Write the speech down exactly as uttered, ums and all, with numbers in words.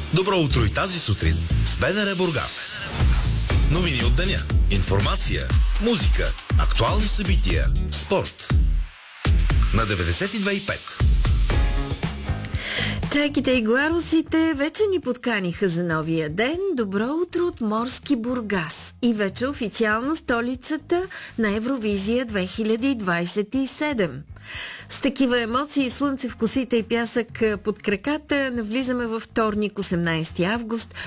Добро утро и тази сутрин с БНР Бургас. Новини от деня, информация, музика, актуални събития, спорт. На деветдесет и две и пет. Чайките и гларусите вече ни подканиха за новия ден. Добро утро от Морски Бургас. И вече официално столицата на Евровизия две хиляди двадесет и седем. С такива емоции, слънце в косите и пясък под краката, навлизаме във вторник, осемнадесети август.